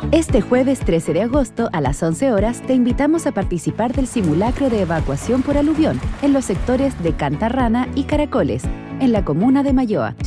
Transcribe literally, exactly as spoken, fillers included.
Este jueves trece de agosto a las once horas te invitamos a participar del simulacro de evacuación por aluvión en los sectores de Cantarrana y Caracoles, en la comuna de Malloa.